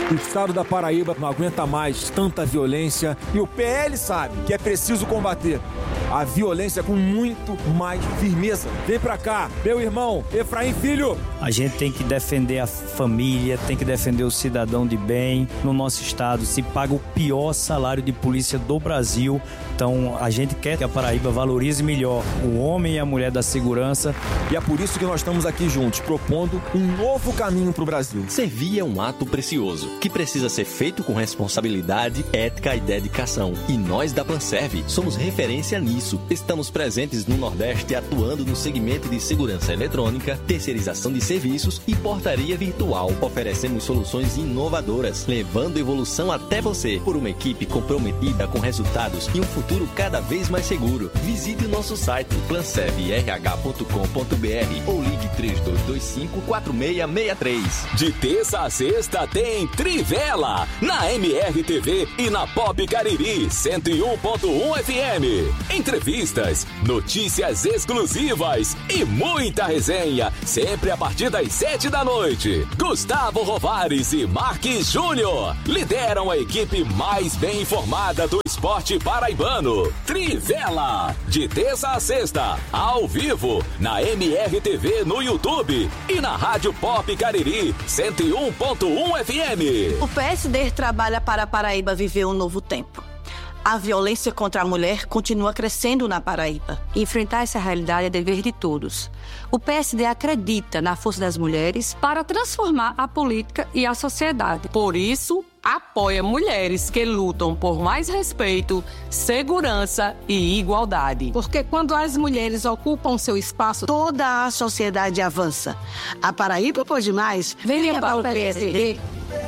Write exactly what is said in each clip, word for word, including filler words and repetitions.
O estado da Paraíba não aguenta mais tanta violência e o P L sabe que é preciso combater a violência com muito mais firmeza. Vem pra cá, meu irmão Efraim Filho. A gente tem que defender a família, tem que defender o cidadão de bem. No nosso estado se paga o pior salário de polícia do Brasil. Então a gente quer que a Paraíba valorize melhor o homem e a mulher da segurança. E é por isso que nós estamos aqui juntos, propondo um novo caminho pro Brasil. Servir é um ato precioso, que precisa ser feito com responsabilidade, ética e dedicação. E nós da Panserv somos referência nisso. Estamos presentes no Nordeste atuando no segmento de segurança eletrônica, terceirização de serviços e portaria virtual. Oferecemos soluções inovadoras, levando evolução até você, por uma equipe comprometida com resultados e um futuro cada vez mais seguro. Visite o nosso site panserv r h ponto com ponto b r ou ligue três dois dois cinco, quatro seis seis três. De terça a sexta tem Trivela, na M R T V e na Pop Cariri cento e um ponto um F M. Entrevistas, notícias exclusivas e muita resenha, sempre a partir das sete da noite. Gustavo Rovares e Marques Júnior lideram a equipe mais bem informada do esporte paraibano. Trivela, de terça a sexta, ao vivo, na M R T V no YouTube e na Rádio Pop Cariri cento e um ponto um F M. O P S D trabalha para a Paraíba viver um novo tempo. A violência contra a mulher continua crescendo na Paraíba. Enfrentar essa realidade é dever de todos. O P S D acredita na força das mulheres para transformar a política e a sociedade. Por isso, apoia mulheres que lutam por mais respeito, segurança e igualdade. Porque quando as mulheres ocupam seu espaço, toda a sociedade avança. A Paraíba pode mais. Venha para o P S D.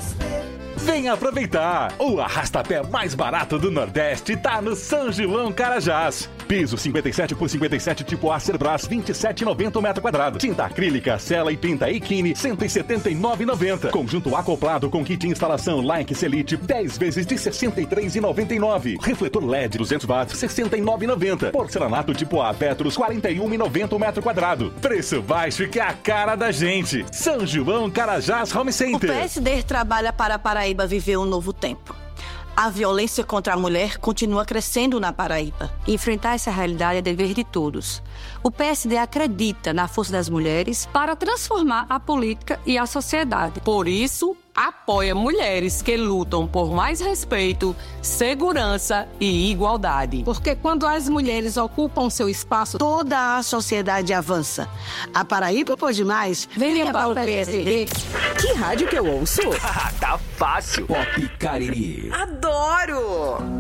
Venha aproveitar! O arrastapé mais barato do Nordeste tá no São João Carajás. Piso cinquenta e sete por cinquenta e sete tipo Acerbras, vinte e sete reais e noventa centavos o metro quadrado. Tinta acrílica, Sela e Pinta Ikine, cento e setenta e nove reais e noventa centavos. Conjunto acoplado com kit de instalação Like Selite, dez vezes de sessenta e três reais e noventa e nove centavos. Refletor L E D duzentos watts, sessenta e nove reais e noventa centavos. Porcelanato tipo A Petros, quarenta e um reais e noventa centavos o metro quadrado. Preço baixo que é a cara da gente. São João Carajás Home Center. O P S D trabalha para a Paraíba viver um novo tempo. A violência contra a mulher continua crescendo na Paraíba. Enfrentar essa realidade é dever de todos. O P S D acredita na força das mulheres para transformar a política e a sociedade. Por isso, apoia mulheres que lutam por mais respeito, segurança e igualdade. Porque quando as mulheres ocupam seu espaço, toda a sociedade avança. A Paraíba pode mais. Venha para o P S D. Que rádio que eu ouço? Tá fácil. Pop Cariri. Adoro!